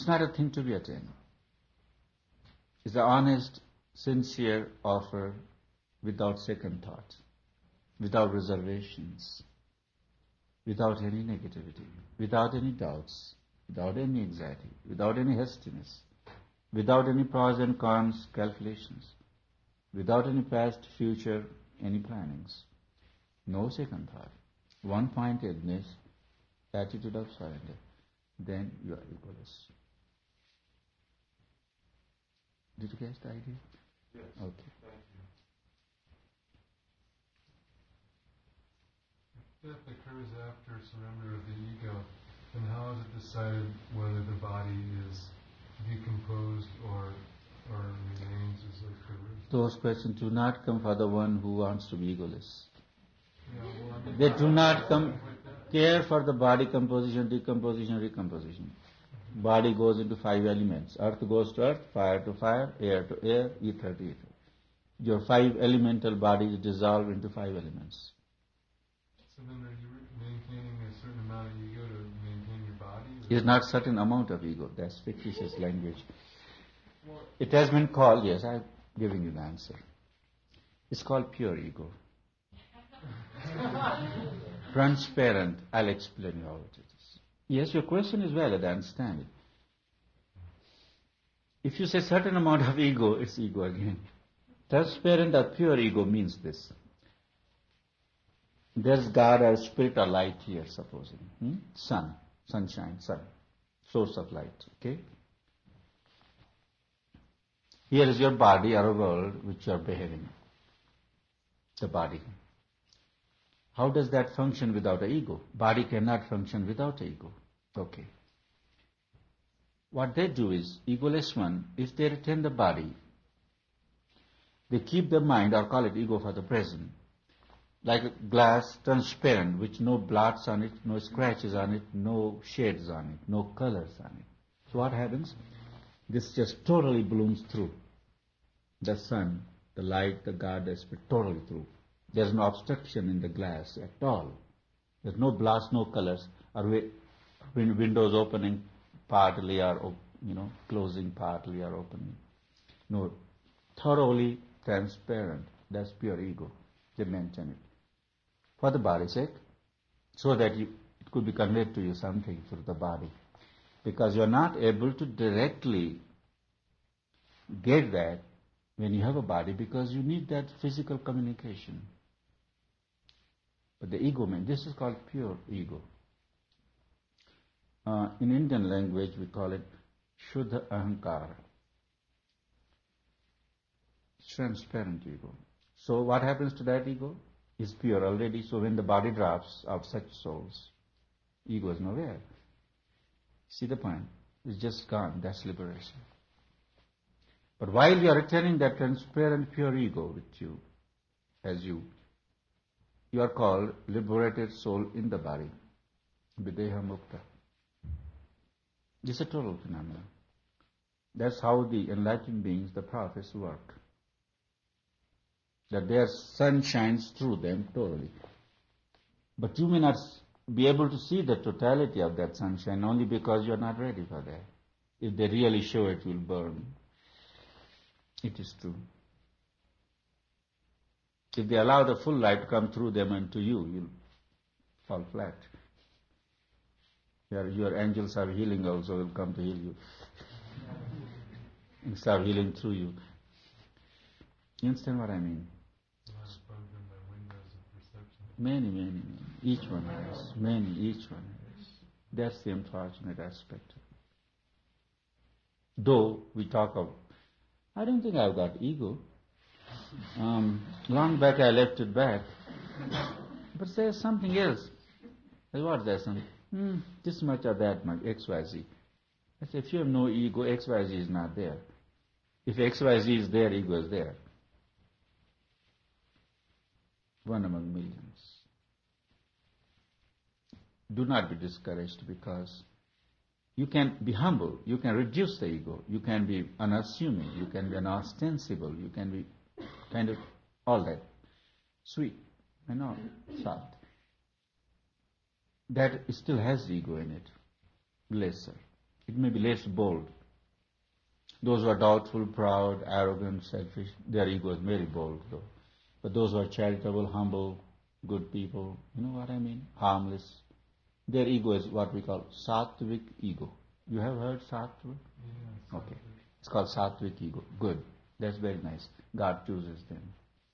It's not a thing to be attained. It's an honest, sincere offer without second thought, without reservations, without any negativity, without any doubts, without any anxiety, without any hastiness, without any pros and cons calculations, without any past, future, any plannings. No second thought. One-pointedness, attitude of surrender. Then you are egoless. Did you catch the idea? Yes. Okay. Thank you. If death occurs after surrender of the ego, then how is it decided whether the body is decomposed or remains as like the original? Those questions do not come for the one who wants to be egoless. Yeah, well, I mean, They do not care for the body composition, decomposition, recomposition. Body goes into 5 elements. Earth goes to earth, fire to fire, air to air, ether to ether. Your 5 elemental bodies dissolve into 5 elements. So then are you maintaining a certain amount of ego to maintain your body? It's not certain amount of ego. That's fictitious language. It has been called, yes, I'm giving you the answer. It's called pure ego. Transparent. I'll explain you how it is. Yes, your question is valid, I understand it. If you say certain amount of ego, it's ego again. Transparent or pure ego means this. There's God or spirit or light here, supposing. Sun, sunshine, sun, source of light, okay? Here is your body or a world which you are behaving. The body. How does that function without an ego? Body cannot function without an ego. Okay. What they do is, egoless one, if they retain the body, they keep the mind, or call it ego for the present, like a glass, transparent, with no blots on it, no scratches on it, no shades on it, no colors on it. So what happens? This just totally blooms through. The sun, the light, the God, the spirit, totally through. There's no obstruction in the glass at all. There's no blots, no colors, or windows opening partly or closing partly or opening. No, thoroughly transparent. That's pure ego. They maintain it for the body's sake, so that it could be conveyed to you something through the body, because you are not able to directly get that when you have a body, because you need that physical communication. But the ego, this is called pure ego. In Indian language, we call it Shuddha Ahankara. Transparent ego. So what happens to that ego? Is pure already. So when the body drops of such souls, ego is nowhere. See the point? It's just gone. That's liberation. But while you are retaining that transparent pure ego with you, as you are called liberated soul in the body. Videha Mukta. This is a total phenomenon. That's how the enlightened beings, the prophets, work. That their sun shines through them totally. But you may not be able to see the totality of that sunshine only because you are not ready for that. If they really show it, will burn. It is true. If they allow the full light to come through them and to you, you'll fall flat. Your angels are healing also, will come to heal you. And start healing through you. You understand what I mean? Many. Each one has. Each one has. That's the unfortunate aspect. Though we talk of, I don't think I've got ego. Long back I left it back. But there's something else. What's that something? This much or that much, XYZ. I say, if you have no ego, XYZ is not there. If XYZ is there, ego is there. One among millions. Do not be discouraged, because you can be humble, you can reduce the ego, you can be unassuming, you can be unostensible, you can be kind of all that. Sweet and all, soft. That still has ego in it, lesser. It may be less bold. Those who are doubtful, proud, arrogant, selfish, their ego is very bold though. But those who are charitable, humble, good people, you know what I mean? Harmless. Their ego is what we call sattvic ego. You have heard sattvic? Yeah, Okay. It's called sattvic ego. Good. That's very nice. God chooses them.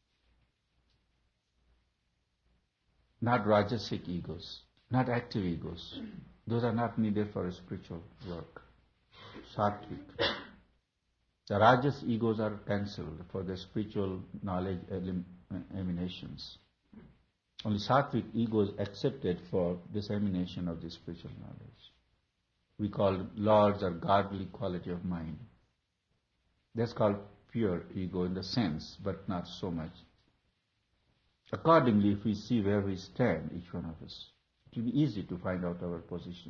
Not rajasic egos, not active egos. Those are not needed for spiritual work. Sattvic. The rajas egos are cancelled for the spiritual knowledge emanations. Only sattvic ego is accepted for dissemination of the spiritual knowledge. We call lords or godly quality of mind. That's called pure ego in the sense, but not so much. Accordingly, if we see where we stand, each one of us, it will be easy to find out our position.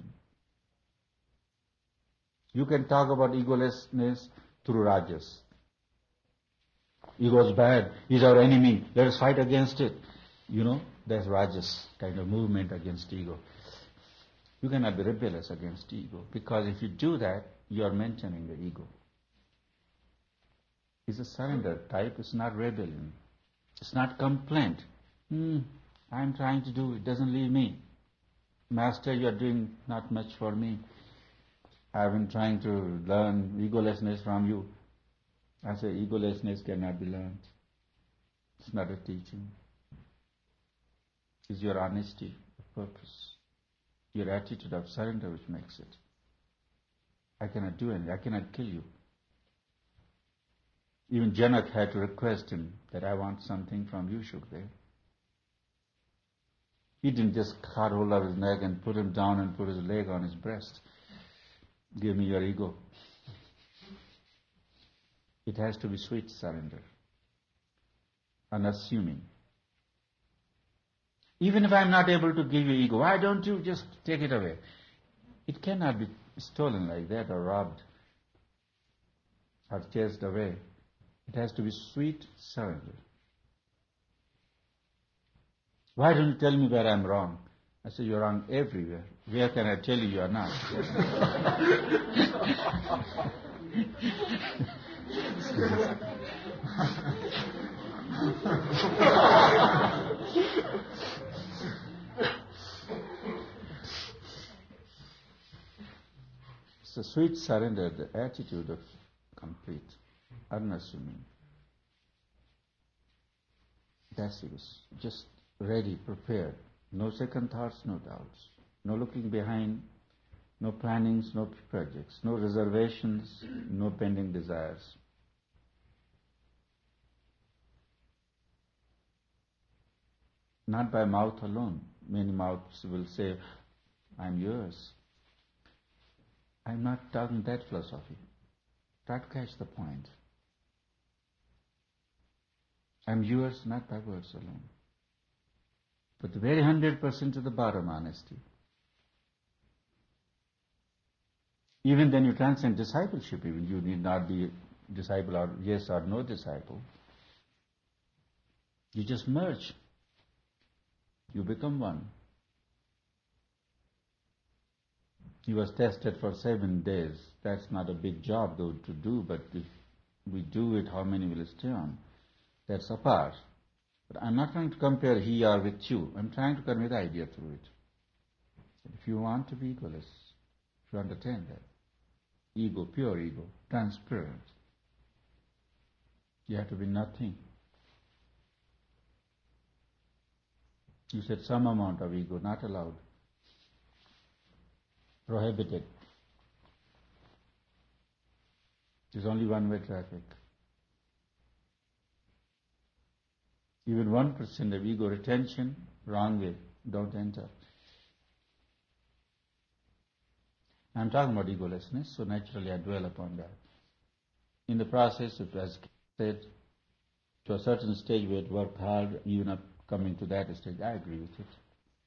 You can talk about egolessness through rajas. Ego is bad, he's our enemy, let us fight against it. You know, there's rajas kind of movement against ego. You cannot be rebellious against ego, because if you do that, you are maintaining the ego. It's a surrender type, it's not rebellion. It's not complaint. I'm trying to do it, doesn't leave me. Master, you are doing not much for me. I've been trying to learn egolessness from you. I say egolessness cannot be learned. It's not a teaching. It's your honesty of purpose, your attitude of surrender which makes it. I cannot do anything, I cannot kill you. Even Janak had to request him that I want something from you, Shukdev. He didn't just cut hold of his neck and put him down and put his leg on his breast. Give me your ego. It has to be sweet surrender, unassuming. Even if I'm not able to give you ego, why don't you just take it away? It cannot be stolen like that or robbed or chased away. It has to be sweet surrender. Why don't you tell me where I'm wrong? I say, you're wrong everywhere. Where can I tell you you are not? It's a sweet surrender, the attitude of complete, unassuming. That's it. Just ready, prepared. No second thoughts, no doubts. No looking behind, no plannings, no projects, no reservations, no pending desires. Not by mouth alone. Many mouths will say, I'm yours. I'm not talking that philosophy. Try to catch the point. I'm yours not by words alone, but the very 100% to the bottom honesty. Even then you transcend discipleship even. You need not be disciple or yes or no disciple. You just merge. You become one. He was tested for 7 days. That's not a big job though to do, but if we do it, how many will stay on? That's apart. But I'm not trying to compare he or with you. I'm trying to convey the idea through it. If you want to be egoless, if you understand that, ego, pure ego, transparent, you have to be nothing. You said some amount of ego, not allowed. Prohibited. There's only one-way traffic. Even 1% of ego retention, wrong way, don't enter. I'm talking about egolessness, so naturally I dwell upon that. In the process, it was said, to a certain stage we had worked hard, even up coming to that stage, I agree with it.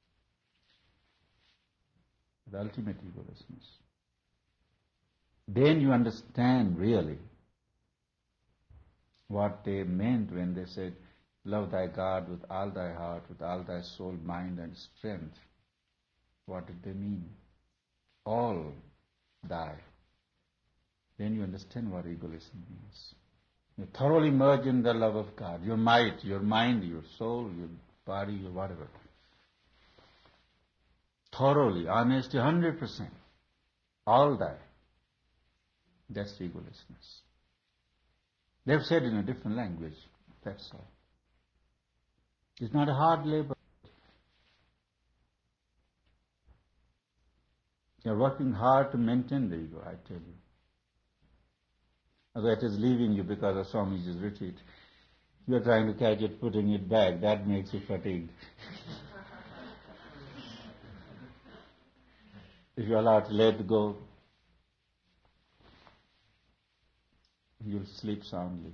The ultimate egolessness. Then you understand really what they meant when they said, love thy God with all thy heart, with all thy soul, mind and strength. What did they mean? All die. Then you understand what egoism means. You thoroughly merge in the love of God. Your might, your mind, your soul, your body, your whatever. Thoroughly, honest, 100%. All die. That's egolessness. They've said in a different language. That's all. It's not a hard labor. You're working hard to maintain the ego, I tell you. Although it is leaving you because of Swamiji's retreat. You're trying to catch it, putting it back. That makes you fatigued. If you're allowed to let go, you'll sleep soundly.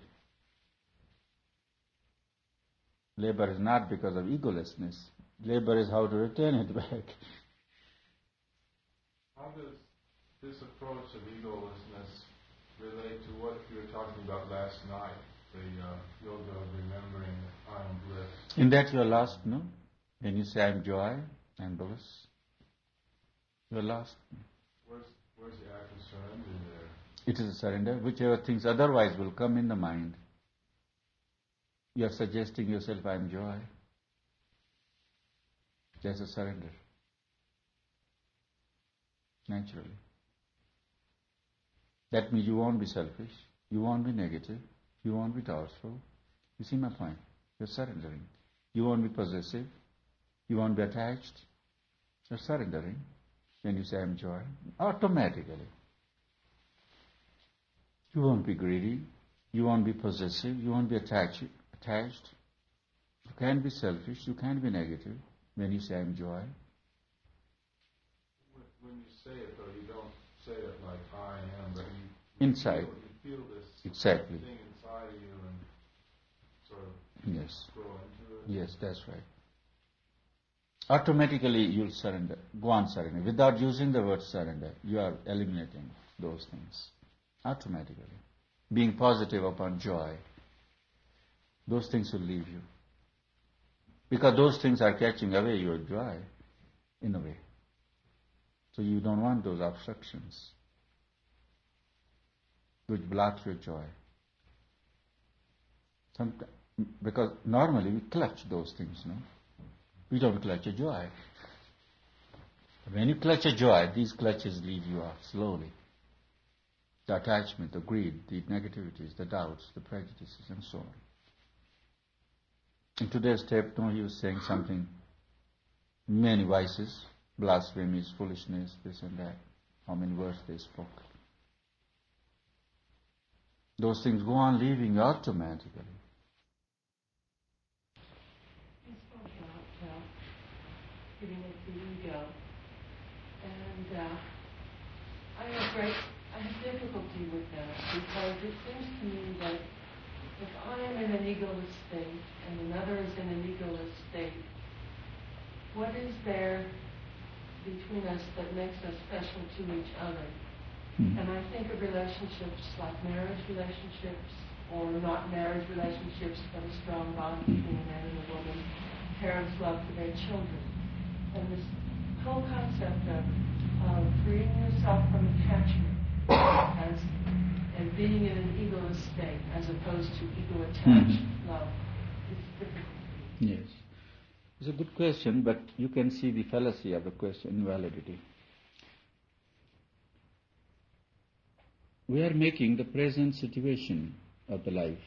Labor is not because of egolessness. Labor is how to return it back. How does this approach of egolessness relate to what you were talking about last night, the yoga of remembering that I am bliss? In that you're lost, no? When you say I am joy, I am bliss, you're lost. Where's the act of surrender there? It is a surrender. Whichever things otherwise will come in the mind. You are suggesting yourself, I am joy. That's a surrender. Naturally. That means you won't be selfish, you won't be negative, you won't be doubtful. You see my point? You're surrendering. You won't be possessive, you won't be attached. You're surrendering when you say I am joy. Automatically. You won't be greedy, you won't be possessive, you won't be attached. You can't be selfish, you can't be negative when you say I am joy. When you say it, though, you don't say it like I am, but you Inside. feel this Exactly. thing inside of you and sort of Yes. grow into it. Yes, that's right. Automatically you'll surrender. Go on surrender. Without using the word surrender, you are eliminating those things. Automatically. Being positive upon joy. Those things will leave you. Because those things are catching away your joy, in a way. So you don't want those obstructions which block your joy. Because normally we clutch those things, no? We don't clutch a joy. When you clutch a joy, these clutches leave you off slowly. The attachment, the greed, the negativities, the doubts, the prejudices, and so on. In today's tape, he was saying something, many vices, blasphemies, foolishness, this and that, how many words they spoke. Those things go on leaving you automatically. You spoke about getting into the ego, and I have difficulty with that because it seems to me that if I am in an egoless state and another is in an egoless state, what is there between us that makes us special to each other? And I think of relationships like marriage relationships or not marriage relationships, but a strong bond between a man and a woman, parents' love for their children. And this whole concept of freeing yourself from attachment and being in an egoless state as opposed to ego-attached love is difficult. Yes. It's a good question, but you can see the fallacy of the question, invalidity. We are making the present situation of the life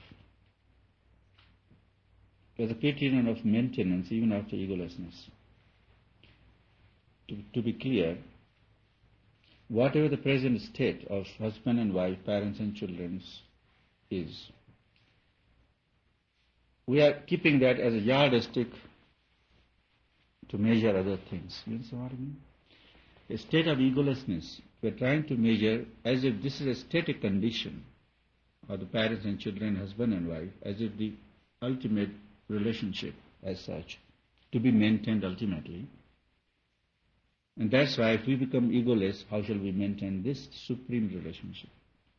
as a criterion of maintenance even after egolessness. To be clear, whatever the present state of husband and wife, parents and children is, we are keeping that as a yardstick to measure other things. You understand what I mean? A state of egolessness, we are trying to measure as if this is a static condition of the parents and children, husband and wife, as if the ultimate relationship as such, to be maintained ultimately. And that's why if we become egoless, how shall we maintain this supreme relationship?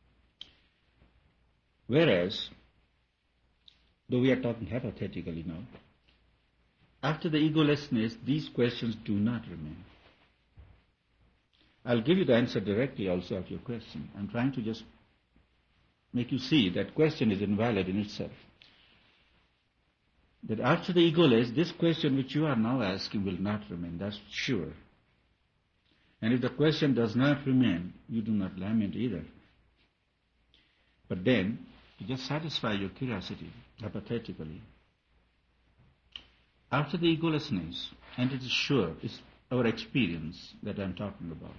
Whereas, though we are talking hypothetically now, after the egolessness, these questions do not remain. I'll give you the answer directly also of your question. I'm trying to just make you see that question is invalid in itself. That after the egoless, this question which you are now asking will not remain, that's sure. And if the question does not remain, you do not lament either. But then, to just satisfy your curiosity, hypothetically, after the egolessness, and it is sure, it's our experience that I'm talking about.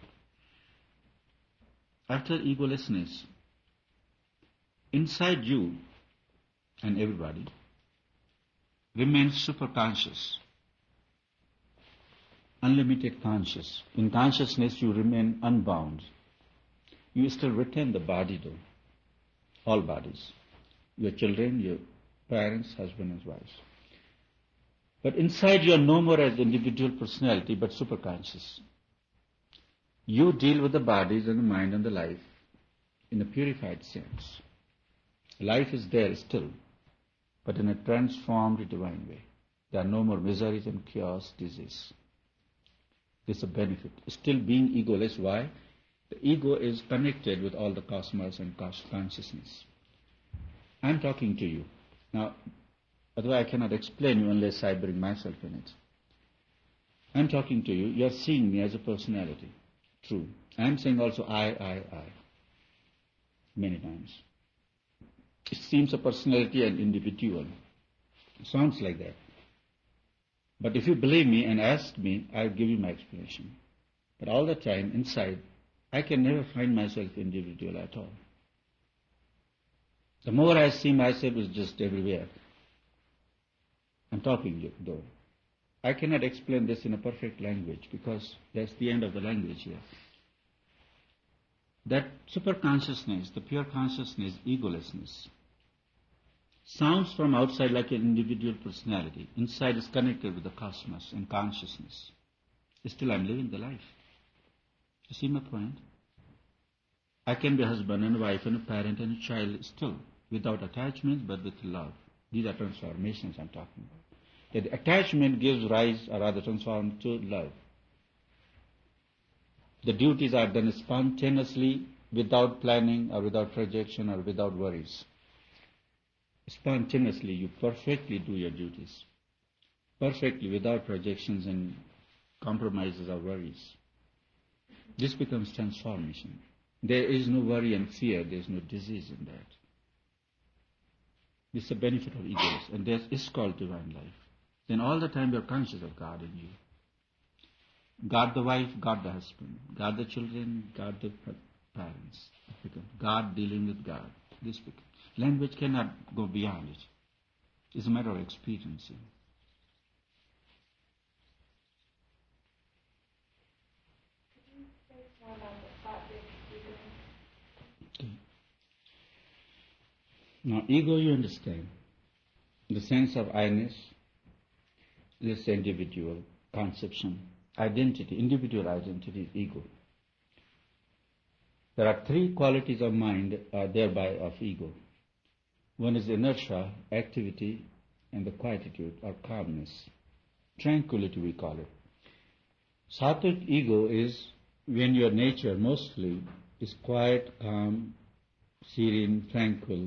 After egolessness, inside you and everybody remains superconscious, unlimited conscious. In consciousness you remain unbound. You still retain the body though, all bodies, your children, your parents, husband and wives. But inside you are no more as individual personality but superconscious. You deal with the bodies and the mind and the life in a purified sense. Life is there still, but in a transformed divine way. There are no more miseries and chaos, disease. This is a benefit. Still being egoless, why? The ego is connected with all the cosmos and consciousness. I'm talking to you. Now, although I cannot explain you unless I bring myself in it. I'm talking to you. You are seeing me as a personality. True. I'm saying also I. Many times. It seems a personality and individual. It sounds like that. But if you believe me and ask me, I'll give you my explanation. But all the time, inside, I can never find myself individual at all. The more I see myself is just everywhere. I'm talking though. I cannot explain this in a perfect language because that's the end of the language here. That superconsciousness, the pure consciousness, egolessness, sounds from outside like an individual personality. Inside is connected with the cosmos and consciousness. Still I'm living the life. You see my point? I can be a husband and a wife and a parent and a child still, without attachment but with love. These are transformations I'm talking about. That attachment gives rise, or rather transformed to love. The duties are done spontaneously, without planning or without projection or without worries. Spontaneously, you perfectly do your duties. Perfectly, without projections and compromises or worries. This becomes transformation. There is no worry and fear, there is no disease in that. This is the benefit of egos, and this is called divine life. Then all the time you are conscious of God in you. God the wife, God the husband, God the children, God the parents. God dealing with God. This becomes. Language cannot go beyond it. It's a matter of experiencing. Could you say more about the sattvic ego? Okay. Now, ego you understand. The sense of I-ness, this individual conception, identity, individual identity, ego. There are three qualities of mind, thereby of ego. One is inertia, activity, and the quietude or calmness. Tranquility we call it. Sattvic ego is when your nature mostly is quiet, calm, serene, tranquil,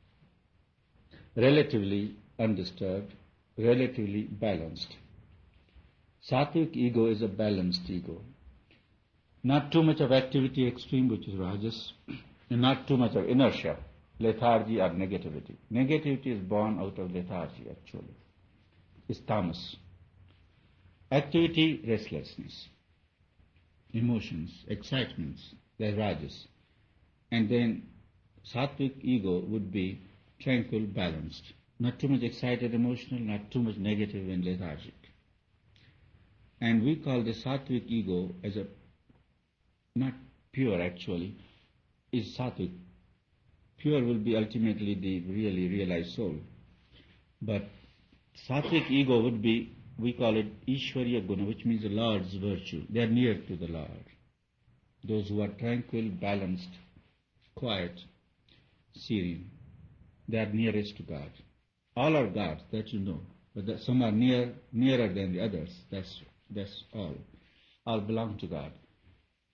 relatively undisturbed, relatively balanced. Sattvic ego is a balanced ego. Not too much of activity extreme, which is rajas, and not too much of inertia, lethargy or negativity. Negativity is born out of lethargy actually. It's tamas. Activity, restlessness. Emotions, excitements, they're rajas. And then sattvic ego would be tranquil, balanced. Not too much excited, emotional, not too much negative and lethargic. And we call the sattvic ego as a, not pure actually, is sattvic. Pure will be ultimately the really realized soul. But sattvic ego would be, we call it Ishwarya Guna, which means the Lord's virtue. They are near to the Lord. Those who are tranquil, balanced, quiet, serene, they are nearest to God. All are gods, that you know. But some are nearer than the others. That's all. All belong to God.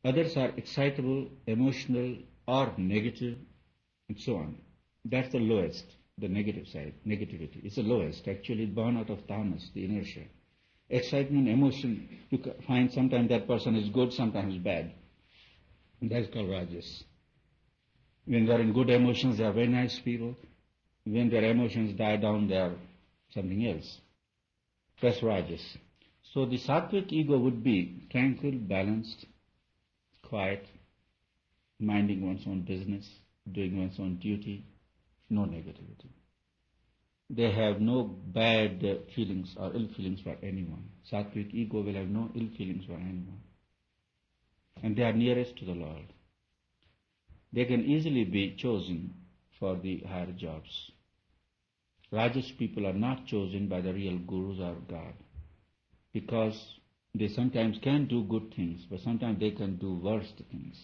Others are excitable, emotional, or negative, and so on. That's the lowest, the negative side, negativity. It's the lowest, actually born out of tamas, the inertia. Excitement, emotion, you find sometimes that person is good, sometimes bad. And that's called rajas. When they are in good emotions, they are very nice people. When their emotions die down, they are something else. That's rajas. So the sattvic ego would be tranquil, balanced, quiet, minding one's own business, doing one's own duty, no negativity. They have no bad feelings or ill feelings for anyone. Sattvic ego will have no ill feelings for anyone. And they are nearest to the Lord. They can easily be chosen for the higher jobs. Rajas people are not chosen by the real gurus or God, because they sometimes can do good things, but sometimes they can do worse things.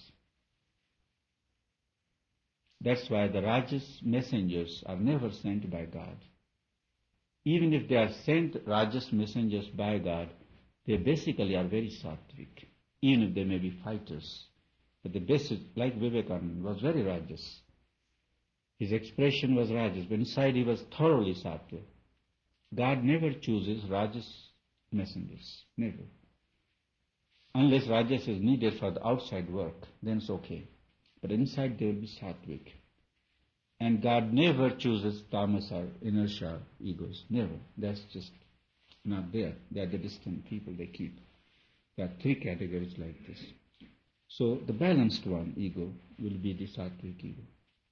That's why the Rajas messengers are never sent by God. Even if they are sent Rajas messengers by God, they basically are very sattvic, even if they may be fighters. But the basic, like Vivekananda, was very Rajas. His expression was Rajas, but inside he was thoroughly sattvic. God never chooses Rajas messengers, never. Unless Rajas is needed for the outside work, then it's okay. But inside they will be sattvic. And God never chooses tamas or inertia egos, never. That's just not there. They are the distant people they keep. There are three categories like this. So the balanced one, ego, will be the sattvic ego.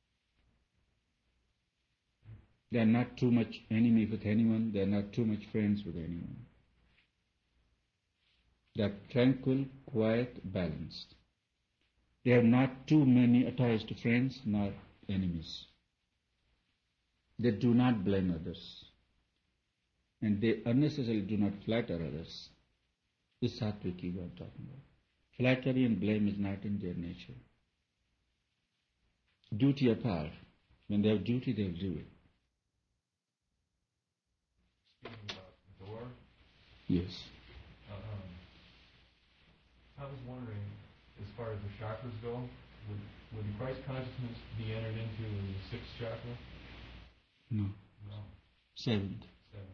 They are not too much enemy with anyone. They are not too much friends with anyone. They are tranquil, quiet, balanced. They have not too many attached friends, nor enemies. They do not blame others. And they unnecessarily do not flatter others. This is sattvic ego I'm talking about. Flattery and blame is not in their nature. Duty apart. When they have duty, they will do it. Speaking about the door, Yes. I was wondering, as far as the chakras go, would the Christ consciousness be entered into the sixth chakra? No. No. Seventh. Seven.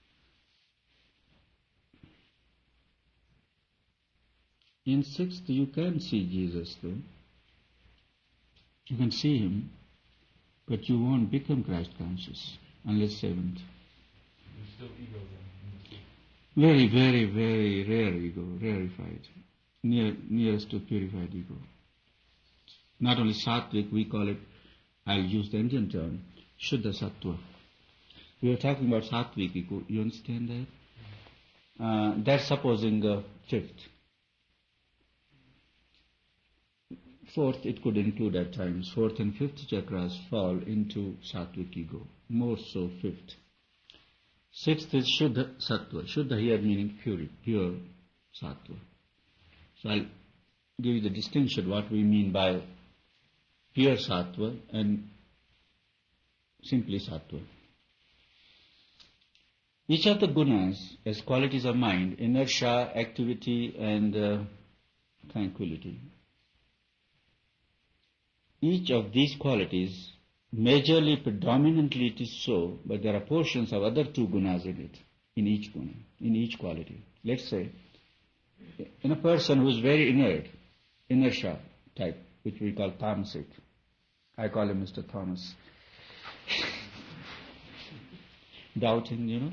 In sixth, you can see Jesus, though. You can see him, but you won't become Christ conscious unless seventh. There's still ego then in the sixth. Very, very, very rare ego, rarefied, nearest to purified ego. Not only sattvic, we call it, I'll use the Indian term, Shuddha Sattva. We are talking about sattvic ego, you understand that? That's supposing fifth. Fourth, it could include at times. Fourth and fifth chakras fall into sattvic ego, more so fifth. Sixth is Shuddha Sattva. Shuddha here meaning pure Sattva. So I'll give you the distinction what we mean by pure Sattva and simply Sattva. Each of the gunas as qualities of mind, inertia, activity and tranquility. Each of these qualities, majorly, predominantly it is so, but there are portions of other two gunas in it, in each guna, in each quality. Let's say, in a person who is very inert, inertia type, which we call tamasic. I call him Mr. Thomas. Doubting,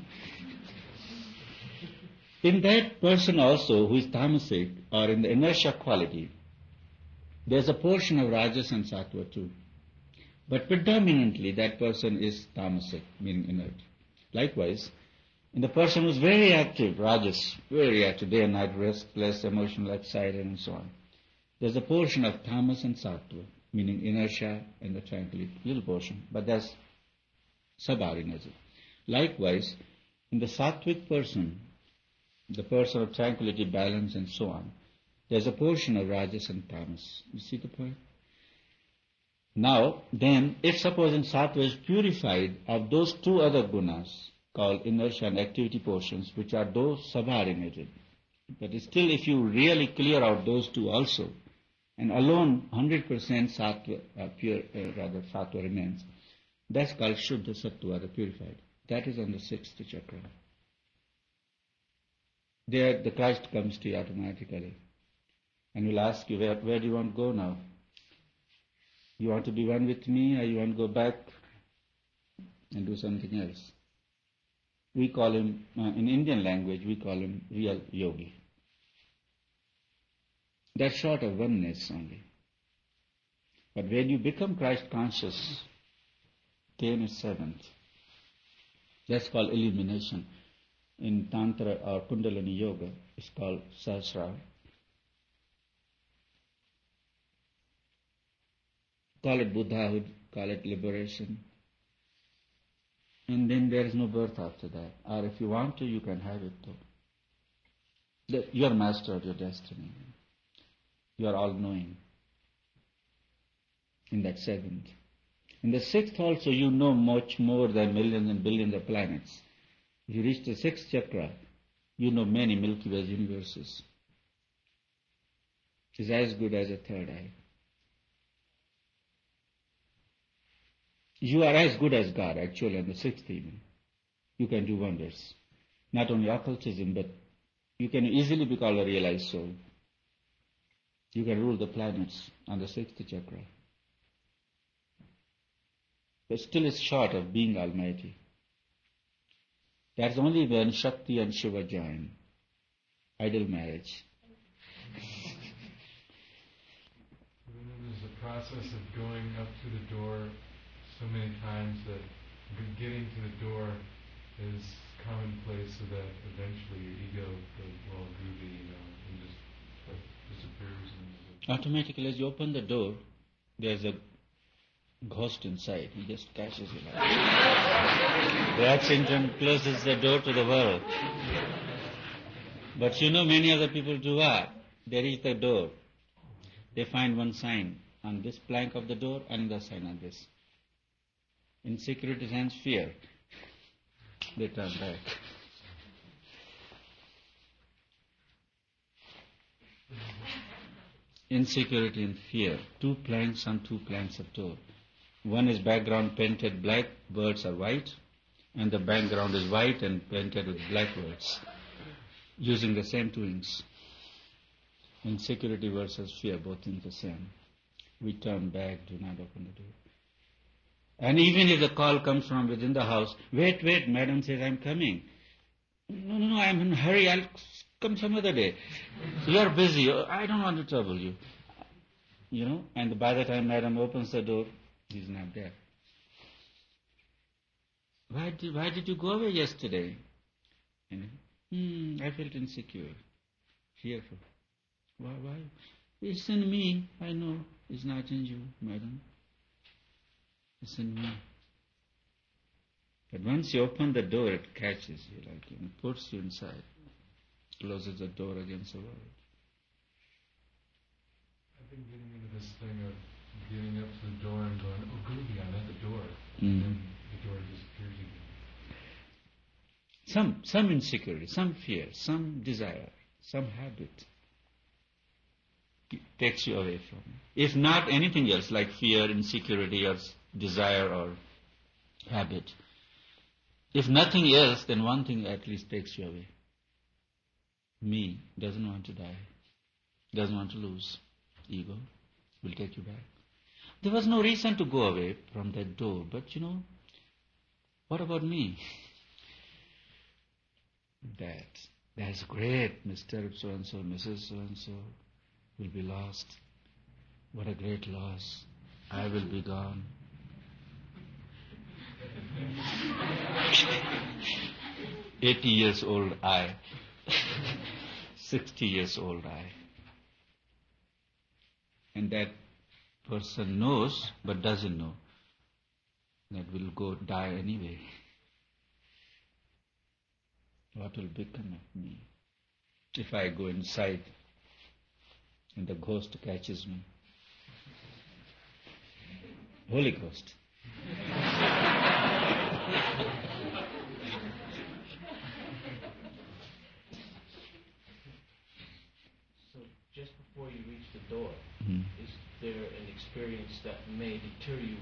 In that person also who is tamasic or in the inertia quality, there's a portion of rajas and sattva too. But predominantly that person is tamasic, meaning inert. Likewise, in the person who is very active, rajas, very active, day and night, restless, emotional, excited and so on, there's a portion of tamas and sattva, meaning inertia and the tranquility, little portion, but that's subordinated. Likewise, in the sattvic person, the person of tranquility, balance and so on, there's a portion of rajas and tamas. You see the point? Now, then, if suppose in sattva is purified of those two other gunas, called inertia and activity portions, which are those subordinated, but still if you really clear out those two also, and alone 100% sattva, pure, sattva remains. That's called Shuddha Sattva, the purified. That is on the sixth chakra. There the Christ comes to you automatically and will ask you, where do you want to go now? You want to be one with me, or you want to go back and do something else? We call him, in Indian language, we call him real yogi. That's short of oneness only. But when you become Christ conscious, came is seventh. That's called illumination. In Tantra or Kundalini Yoga, it's called Sahasrara. Call it Buddhahood, call it liberation. And then there is no birth after that. Or if you want to, you can have it though. You are master of your destiny. You are all-knowing. In that seventh. In the sixth also, you know much more than millions and billions of planets. If you reach the sixth chakra, you know many Milky Way universes. It is as good as a third eye. You are as good as God, actually, on the sixth evening. You can do wonders. Not only occultism, but you can easily be called a realized soul. You can rule the planets on the sixth chakra. But still it's short of being almighty. That's only when Shakti and Shiva join. Ideal marriage. Then there's the process of going up to the door so many times that getting to the door is commonplace, so that eventually your ego goes, well, groovy, and just disappears. Automatically, as you open the door, there's a ghost inside. He just catches you. That's in turn closes the door to the world. But you know, many other people do what? They reach the door. They find one sign on this plank of the door, another sign on this. Insecurity and fear. They turn back. Insecurity and fear. Two planks on two planks of door. One is background painted black, words are white, and the background is white and painted with black words, using the same two inks. Insecurity versus fear, both in the same. We turn back, do not open the door. And even if the call comes from within the house, wait, madam says, I'm coming. No, I'm in a hurry, I'll come some other day. You are busy, I don't want to trouble you. And by the time madam opens the door, he's not there. Why did you go away yesterday? I felt insecure, fearful. Why? It's in me, I know. It's not in you, madam. It's in me. But once you open the door, it catches you, puts you inside, closes the door against the world. I've been getting into this thing of getting up to the door and going, oh, groovy, I'm at the door. And then the door disappears again. Some insecurity, some fear, some desire, some habit takes you away from it. If not anything else, like fear, insecurity, or desire, or habit. If nothing else, then one thing at least takes you away. Me doesn't want to die, doesn't want to lose. Ego will take you back. There was no reason to go away from that door, but what about me? That's great, Mr. So-and-so, Mrs. So-and-so will be lost. What a great loss. I will be gone. $80 years old I. 60 years old I. And that person knows but doesn't know that will go die anyway. What will become of me if I go inside and the ghost catches me? Holy Ghost. So just before you reach the door, there an experience that may deter you